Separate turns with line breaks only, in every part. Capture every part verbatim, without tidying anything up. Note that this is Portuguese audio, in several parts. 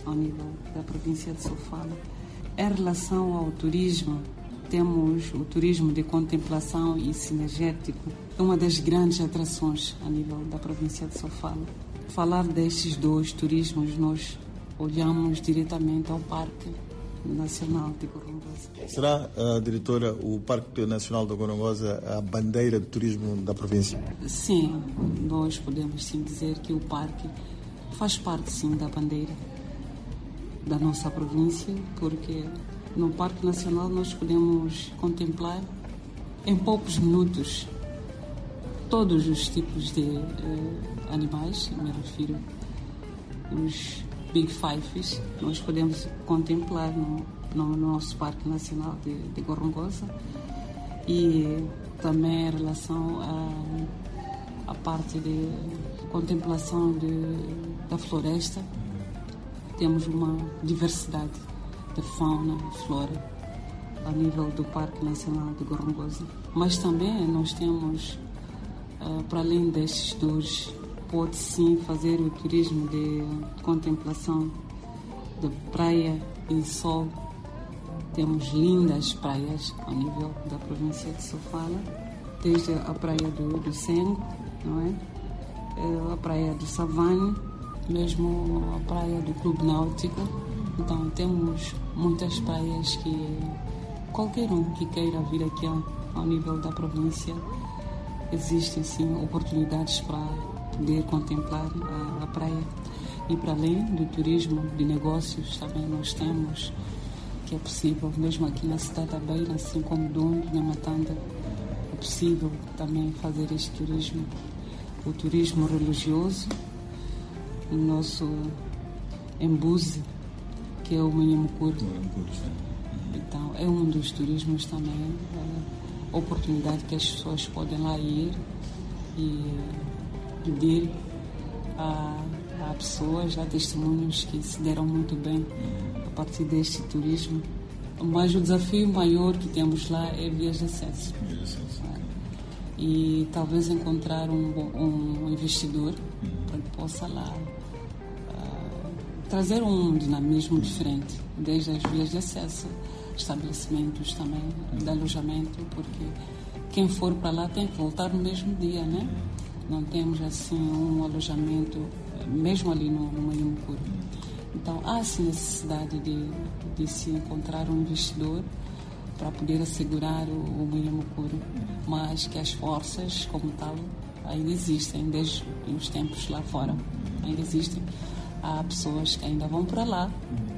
ao nível da província de Sofala. Em relação ao turismo, temos o turismo de contemplação e sinergético, é uma das grandes atrações a nível da província de Sofala. Falar destes dois turismos, nós olhamos diretamente ao Parque Nacional de Gorongosa.
Será, uh, diretora, o Parque Nacional de Gorongosa a bandeira de turismo da província?
Sim, nós podemos sim dizer que o parque faz parte sim da bandeira da nossa província, porque no Parque Nacional nós podemos contemplar em poucos minutos todos os tipos de uh, animais, me refiro os Big Fives, nós podemos contemplar no, no nosso Parque Nacional de, de Gorongosa, e também em relação à, à parte de contemplação de, da floresta, temos uma diversidade de fauna e flora a nível do Parque Nacional de Gorongosa. Mas também nós temos, uh, para além destes dois, pode sim fazer o turismo de contemplação de praia e sol. Temos lindas praias ao nível da província de Sofala, desde a praia do, do Sengo, não é? A praia do Savane, mesmo a praia do Clube Náutico. Então temos muitas praias que qualquer um que queira vir aqui ao, ao nível da província, existem sim oportunidades para poder contemplar a, a praia. E para além do turismo de negócios, também nós temos que é possível, mesmo aqui na cidade da Beira, assim como Dondo, na Matanda, é possível também fazer este turismo. O turismo religioso, o nosso Embuzi, que é o Manhamucuru. Então, é um dos turismos também, a oportunidade que as pessoas podem lá ir e pedir a, a pessoas, a testemunhos que se deram muito bem a partir deste turismo. Mas o desafio maior que temos lá é vias de acesso. Vias de acesso. E talvez encontrar um, um investidor para que possa lá uh, trazer um dinamismo diferente, desde as vias de acesso, estabelecimentos também de alojamento, porque quem for para lá tem que voltar no mesmo dia, né? Não temos assim um alojamento, mesmo ali no, no Manhamucuru. Então há sim necessidade de, de se encontrar um investidor para poder assegurar o, o Manhamucuru, mas que as forças como tal ainda existem, desde os tempos lá fora, ainda existem. Há pessoas que ainda vão para lá,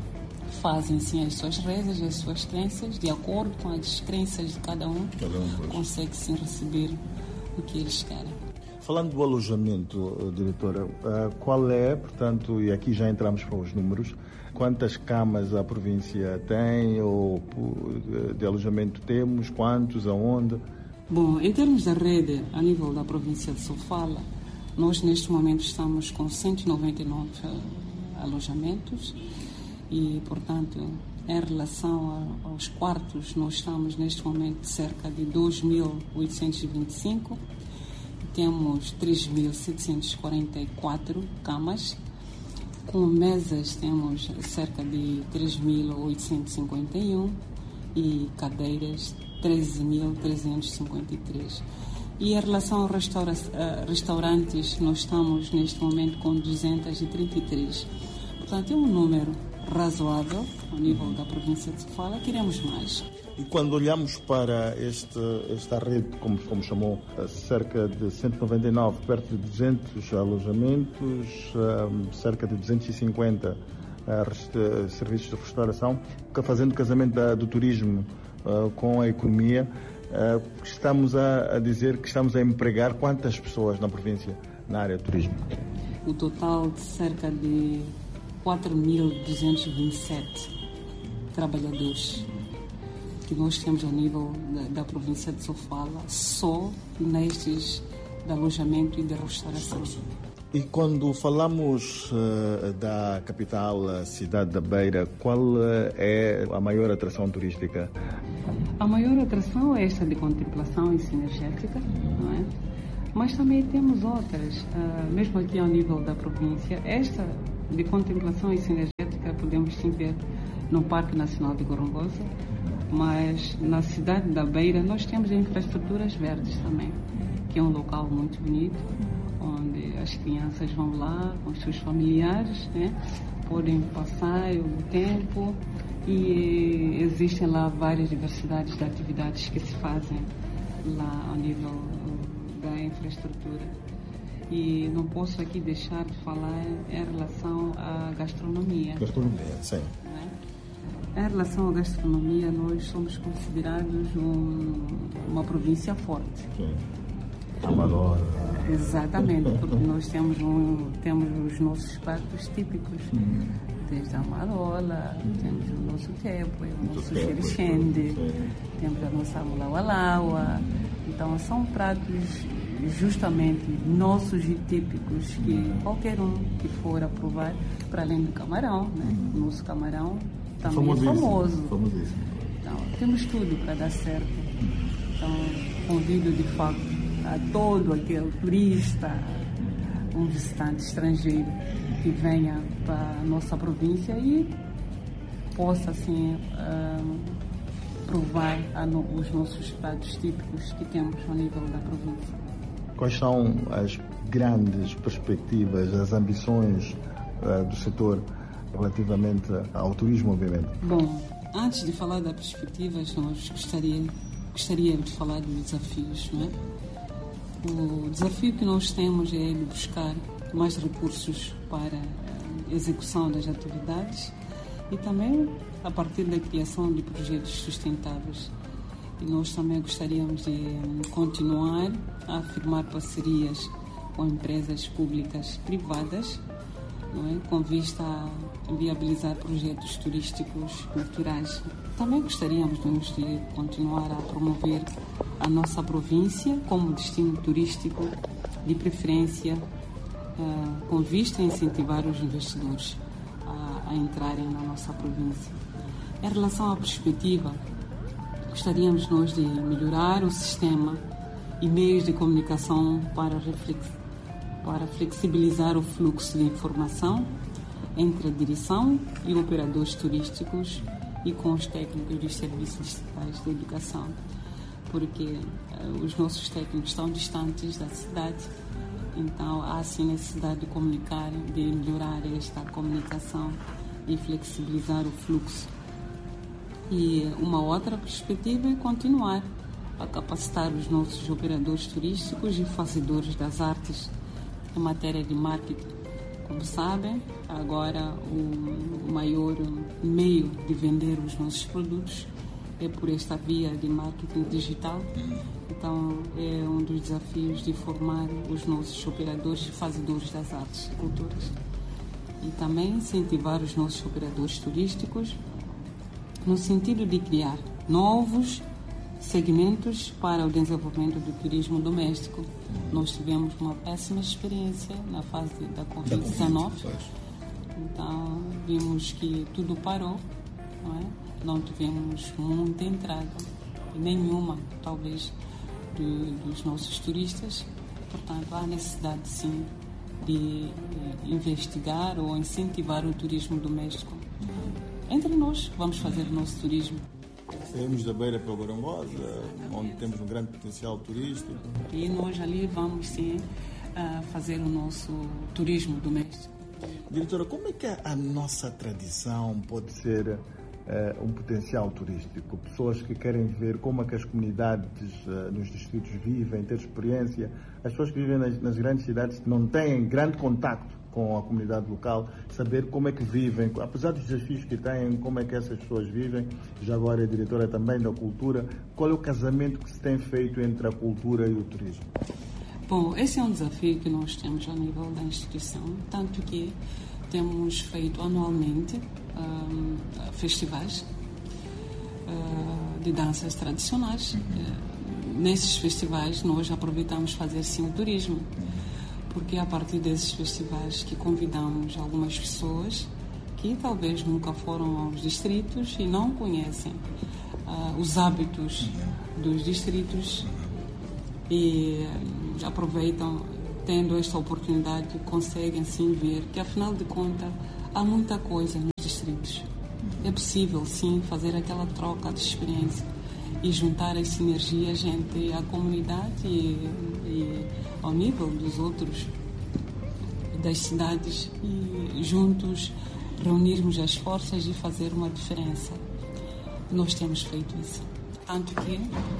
fazem sim as suas rezas, as suas crenças, de acordo com as crenças de cada um, cada um consegue sim receber o que eles querem.
Falando do alojamento, diretora, qual é, portanto, e aqui já entramos para os números, quantas camas a província tem ou de alojamento temos, quantos, aonde?
Bom, em termos da rede, a nível da província de Sofala, nós neste momento estamos com cento e noventa e nove alojamentos e, portanto, em relação a, aos quartos, nós estamos neste momento cerca de dois mil oitocentos e vinte e cinco. Temos três mil setecentos e quarenta e quatro camas, com mesas temos cerca de três mil oitocentos e cinquenta e um e cadeiras treze mil trezentos e cinquenta e três. E em relação aos restaura- restaurantes, nós estamos neste momento com duzentos e trinta e três. Portanto, é um número razoável ao nível da província de Sofala. Queremos mais.
E quando olhamos para este, esta rede, como, como chamou, cerca de cento e noventa e nove, perto de duzentos alojamentos, um, cerca de duzentos e cinquenta uh, resta, serviços de restauração, fazendo o casamento da, do turismo uh, com a economia, uh, estamos a, a dizer que estamos a empregar quantas pessoas na província na área do turismo?
O total de cerca de quatro mil duzentos e vinte e sete trabalhadores que nós temos ao nível da, da província de Sofala, só nestes de alojamento e de restauração.
E quando falamos uh, da capital, a cidade da Beira, qual uh, é a maior atração turística?
A maior atração é esta de contemplação e sinergética, não é? Mas também temos outras, uh, mesmo aqui ao nível da província. Esta de contemplação e sinergética agora podemos sim ver no Parque Nacional de Gorongosa, mas na cidade da Beira nós temos infraestruturas verdes também, que é um local muito bonito, onde as crianças vão lá com os seus familiares, né? Podem passar o tempo e existem lá várias diversidades de atividades que se fazem lá ao nível da infraestrutura. E não posso aqui deixar de falar em relação à gastronomia.
Gastronomia, sim.
Em relação à gastronomia, nós somos considerados um, uma província forte.
Sim. Amadora.
Exatamente, porque nós temos, um, temos os nossos pratos típicos, hum. desde a marola, hum. temos o nosso tepo, o nosso xerixende, temos a nossa mulaualaua. Então, são pratos justamente nossos e típicos que qualquer um que for a provar, para além do camarão, né? O nosso camarão também é famoso.
Famosíssimo.
Então, temos tudo para dar certo. Então, convido de facto a todo aquele turista, um visitante estrangeiro que venha para a nossa província e possa assim uh, provar a no, os nossos pratos típicos que temos ao nível da província.
Quais são as grandes perspectivas, as ambições uh, do setor relativamente ao turismo, obviamente?
Bom, antes de falar das perspectivas, nós gostaria, gostaria de falar dos desafios, não é? O desafio que nós temos é de buscar mais recursos para a execução das atividades e também a partir da criação de projetos sustentáveis. E nós também gostaríamos de continuar a firmar parcerias com empresas públicas privadas, não é? Com vista a viabilizar projetos turísticos culturais. Também gostaríamos de continuar a promover a nossa província como destino turístico de preferência, uh, com vista a incentivar os investidores a, a entrarem na nossa província. Em relação à perspectiva, gostaríamos nós de melhorar o sistema e meios de comunicação para, reflex, para flexibilizar o fluxo de informação entre a direção e operadores turísticos e com os técnicos dos serviços distritais de educação, porque uh, os nossos técnicos estão distantes da cidade, então há sim necessidade de comunicar, de melhorar esta comunicação e flexibilizar o fluxo. E uma outra perspectiva é continuar a capacitar os nossos operadores turísticos e fazedores das artes em matéria de marketing. Como sabem, agora o maior meio de vender os nossos produtos é por esta via de marketing digital. Então, é um dos desafios de formar os nossos operadores e fazedores das artes e culturas. E também incentivar os nossos operadores turísticos no sentido de criar novos segmentos para o desenvolvimento do turismo doméstico. Nós tivemos uma péssima experiência na fase da covid dezenove, então vimos que tudo parou, não é? Não tivemos muita entrada, nenhuma, talvez, de, dos nossos turistas. Portanto, há necessidade, sim, de investigar ou incentivar o turismo doméstico. Entre nós, vamos fazer o nosso turismo.
Saímos da Beira para o Gorongosa, onde temos um grande potencial turístico.
E nós ali vamos, sim, fazer o nosso turismo doméstico.
Diretora, como é que a nossa tradição pode ser uh, um potencial turístico? Pessoas que querem ver como é que as comunidades uh, nos distritos vivem, ter experiência. As pessoas que vivem nas, nas grandes cidades não têm grande contacto com a comunidade local, saber como é que vivem, apesar dos desafios que têm, como é que essas pessoas vivem. Já agora é diretora também da cultura. Qual é o casamento que se tem feito entre a cultura e o turismo?
Bom, esse é um desafio que nós temos a nível da instituição, tanto que temos feito anualmente um, festivais uh, de danças tradicionais. Uh, nesses festivais nós aproveitamos fazer sim o turismo, porque é a partir desses festivais que convidamos algumas pessoas que talvez nunca foram aos distritos e não conhecem uh, os hábitos dos distritos e uh, aproveitam, tendo esta oportunidade, conseguem sim ver que, afinal de contas, há muita coisa nos distritos distritos. É possível, sim, fazer aquela troca de experiência e juntar as sinergias entre a comunidade e, e ao nível dos outros, das cidades, e juntos reunirmos as forças e fazer uma diferença. Nós temos feito isso. Tanto que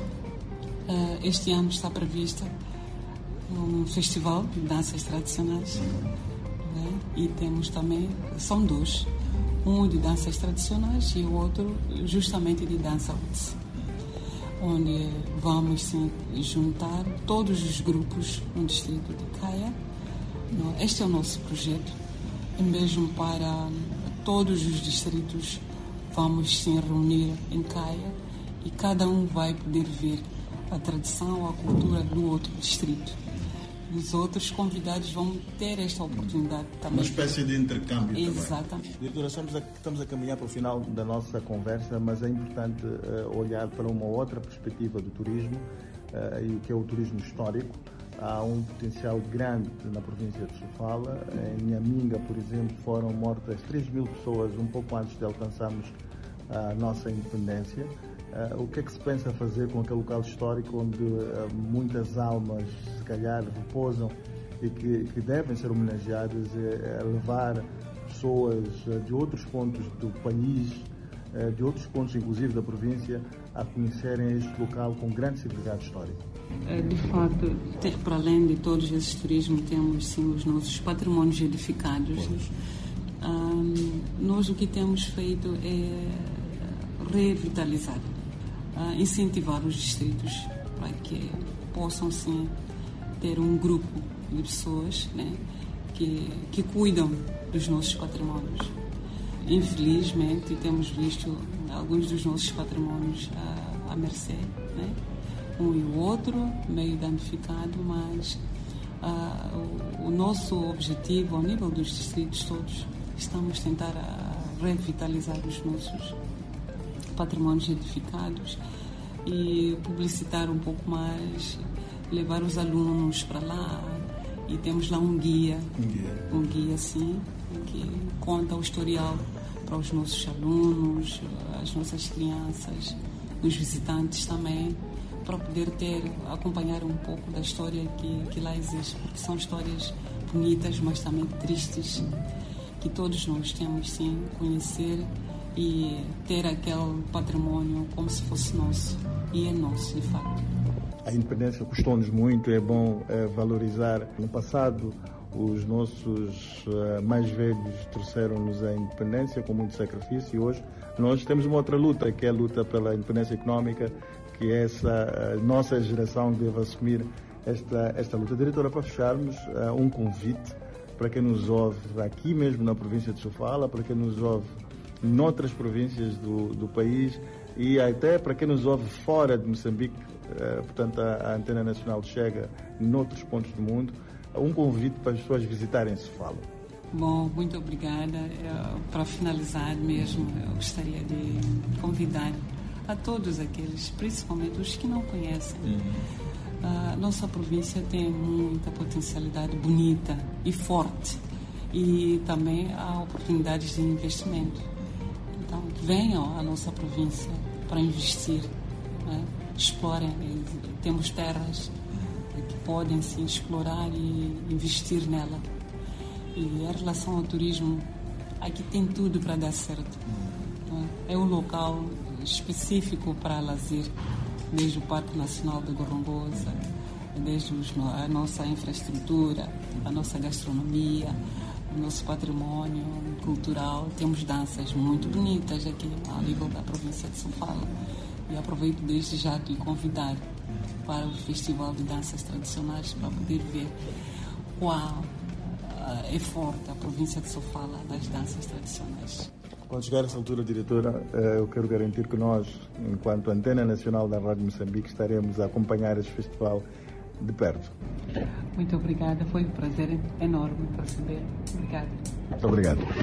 uh, este ano está previsto um festival de danças tradicionais, né? E temos também, são dois, um de danças tradicionais e o outro justamente de dança roots, onde vamos sim juntar todos os grupos no distrito de Caia. Este é o nosso projeto, e mesmo para todos os distritos vamos sim reunir em Caia e cada um vai poder ver a tradição, a cultura do outro distrito. Os outros convidados vão ter esta oportunidade também.
Uma espécie de intercâmbio.
Exatamente.
Também. Diretora, estamos a, estamos a caminhar para o final da nossa conversa, mas é importante uh, olhar para uma outra perspectiva do turismo, uh, e que é o turismo histórico. Há um potencial grande na província de Sofala. Em Nhaminga, por exemplo, foram mortas três mil pessoas um pouco antes de alcançarmos a nossa independência. Uh, o que é que se pensa fazer com aquele local histórico onde uh, muitas almas, se calhar, repousam e que, que devem ser homenageadas, é, é levar pessoas uh, de outros pontos do país, uh, de outros pontos, inclusive da província, a conhecerem este local com grande significado histórico?
De facto, para além de todos esses turismos, temos sim os nossos patrimónios edificados. Um, nós o que temos feito é revitalizar, uh, incentivar os distritos para que possam sim ter um grupo de pessoas, né, que, que cuidam dos nossos patrimónios. Infelizmente temos visto alguns dos nossos patrimónios à, à mercê, né, um e o outro meio danificado, mas uh, o, o nosso objetivo ao nível dos distritos todos, estamos a tentar a revitalizar os nossos patrimónios edificados e publicitar um pouco mais, levar os alunos para lá, e temos lá um guia, um guia, um guia sim, que conta o historial para os nossos alunos, as nossas crianças, os visitantes também, para poder ter, acompanhar um pouco da história que, que lá existe, porque são histórias bonitas, mas também tristes, que todos nós temos sim conhecer e ter aquele património como se fosse nosso, e é nosso de facto.
A independência custou-nos muito, é bom é, valorizar. No passado, os nossos uh, mais velhos trouxeram-nos a independência com muito sacrifício, e hoje nós temos uma outra luta, que é a luta pela independência económica, que é essa uh, nossa geração que deve assumir esta, esta luta. Diretora, para fecharmos, uh, um convite para quem nos ouve aqui mesmo na província de Sofala, para quem nos ouve noutras províncias do, do país, e até para quem nos ouve fora de Moçambique, uh, portanto a, a Antena Nacional chega noutros pontos do mundo, um convite para as pessoas visitarem Sofala.
Bom, muito obrigada. Eu, para finalizar mesmo, eu gostaria de convidar a todos aqueles, principalmente os que não conhecem. Uhum. A nossa província tem muita potencialidade bonita e forte, e também há oportunidades de investimento. Então, venham à nossa província para investir, né? Explorem. Temos terras que podem sim explorar e investir nela. E em relação ao turismo, aqui tem tudo para dar certo. É um local específico para lazer, desde o Parque Nacional da Gorongosa, desde os, a nossa infraestrutura, a nossa gastronomia, o nosso património cultural. Temos danças muito bonitas aqui ao nível da província de Sofala. E aproveito desde já de convidar para o Festival de Danças Tradicionais, para poder ver qual é forte a província de Sofala das danças tradicionais.
Quando chegar a essa altura, diretora, eu quero garantir que nós, enquanto Antena Nacional da Rádio Moçambique, estaremos a acompanhar este festival de perto.
Muito obrigada, foi um prazer enorme receber. Obrigada.
Muito obrigado.